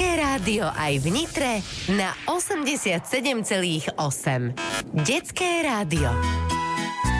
Detské rádio aj v Nitre na 87,8. Detské rádio.